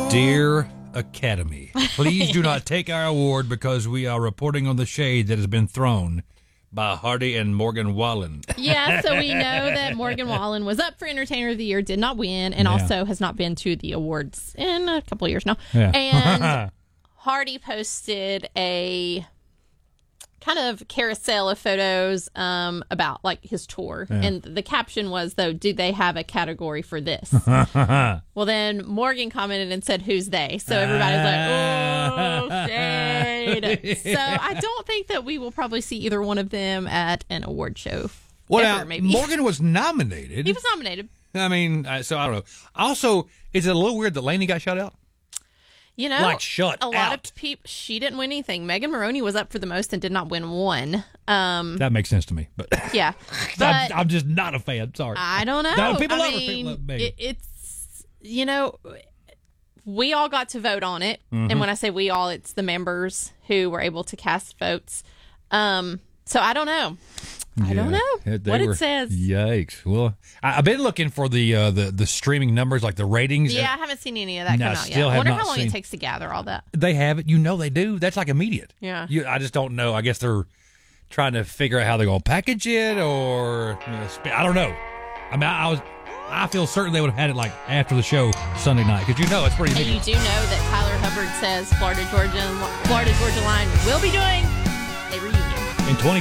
Dear Academy, please do not take our award because we are reporting on the shade that has been thrown by Hardy and Morgan Wallen. Yeah, so we know that Morgan Wallen was up for Entertainer of the Year, did not win, and also has not been to the awards in a couple of years now. Yeah. And Hardy posted a kind of carousel of photos about like his tour. Yeah. And the caption was, though, do they have a category for this? Well, then Morgan commented and said, who's they? So everybody's like, oh, shade. So I don't think that we will probably see either one of them at an award show. Well, ever, maybe. Morgan was nominated. He was nominated. I mean, so I don't know. Also, is it a little weird that Lainey got shut out? You know, like shut a lot of people. She didn't win anything. Megan Maroney was up for the most and did not win one. That makes sense to me, but yeah, but I'm just not a fan. Sorry, I don't know. No, people love her. People love Megan. It's we all got to vote on it, and when I say we all, it's the members who were able to cast votes. So I don't know. I don't know what it says. Yikes! Well, I've been looking for the streaming numbers, like the ratings. Yeah, I haven't seen any of that come out yet. I wonder how long it takes to gather all that. They have it. You know they do. That's like immediate. Yeah. I just don't know. I guess they're trying to figure out how they're going to package it, or I don't know. I mean, I feel certain they would have had it like after the show Sunday night, because it's pretty immediate. And you do know that Tyler Hubbard says Florida Georgia Line will be doing a reunion in 20.